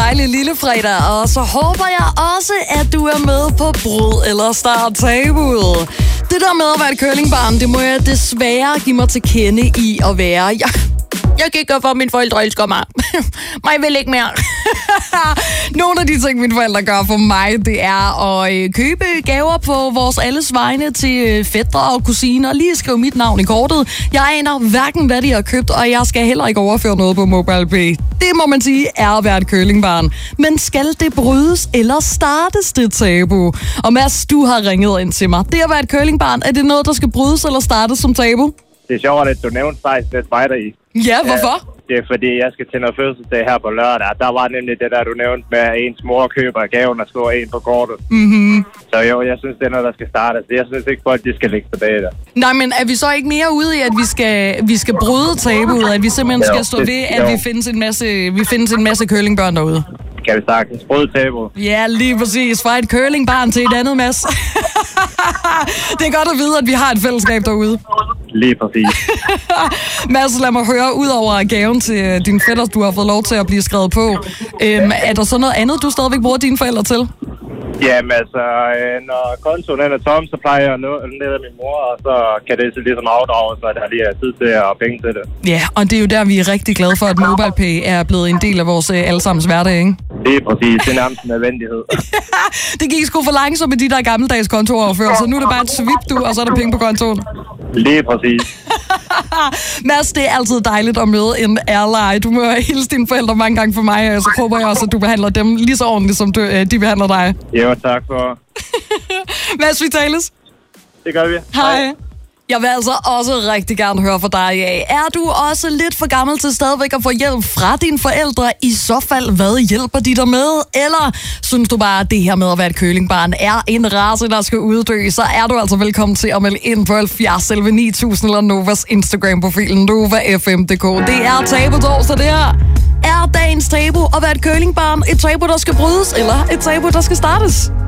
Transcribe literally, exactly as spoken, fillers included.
dejlig lille fredag, og så håber jeg også, at du er med på brud eller start tabuet. Det der med at være et curlingbarn, det må jeg desværre give mig til kende i at være. Jeg, jeg kan ikke gøre for, at mine forældre elsker mig. Mig vil ikke mere. Nogle af de ting, mine forældre gør for mig, det er at købe gaver på vores alles vegne til fætre og kusiner. Lige skrive mit navn i kortet. Jeg aner hverken, hvad de har købt, og jeg skal heller ikke overføre noget på MobilePay. Det må man sige er at være et curlingbarn. Men skal det brydes eller startes det tabu? Og Mads, du har ringet ind til mig. Det at være et curlingbarn, er det noget, der skal brydes eller startes som tabu? Det er sjovt, at du nævnte faktisk lidt spejder i. Ja, hvorfor? Det er fordi, jeg skal til noget fødselsdag her på lørdag. Der var nemlig det der, du nævnte med, at ens mor køber gaven og skriver en på kortet. Mm-hmm. Så jo, jeg synes, det er noget, der skal startes. Jeg synes ikke, at de skal ligge tilbage der. Nej, men er vi så ikke mere ude i, at vi skal, vi skal bryde tabuet? At vi simpelthen jo, skal stå det, ved, at jo. vi findes en masse, vi findes en masse curlingbørn derude? Kan vi sagtens bryde tabuet? Ja, lige præcis. Fra et curlingbarn til et andet, Mads. Det er godt at vide, at vi har et fællesskab derude. Lige præcis. Mads, lad mig høre, ud over gaven til dine fætter, du har fået lov til at blive skrevet på. Øhm, er der så noget andet, du stadigvæk bruger dine forældre til? Jamen altså, når kontoen er tom, så plejer jeg ned af min mor, og så kan det så ligesom afdrage, så der lige er tid til at penge til det. Ja, og det er jo der, vi er rigtig glade for, at MobilePay er blevet en del af vores allesammens hverdag, ikke? Det er præcis. Det er nærmest en nødvendighed. Det gik sgu for langsomt med de der gammeldags kontooverfører, så nu er det bare et svip, du, og så er der penge på kontoen. Lige præcis. Mads, det er altid dejligt at møde en ally. Du må hilse dine forældre mange gange for mig, og så håber jeg også, at du behandler dem lige så ordentligt, som du, de behandler dig. Jo, tak for. Mads, vi tales. Det gør vi. Hej. Hej. Jeg vil altså også rigtig gerne høre fra dig af. Er du også lidt for gammel til stadigvæk at få hjælp fra dine forældre? I så fald, hvad hjælper de dig med? Eller synes du bare, at det her med at være et curlingbarn er en race, der skal uddø? Så er du altså velkommen til at melde ind på halvfjerds elleve ni tusind eller Novas Instagram-profilen Nova F M punktum d k. Det er tabu torsdag, det her. Er dagens tabu at være et curlingbarn et tabu, der skal brydes, eller et tabu, der skal startes?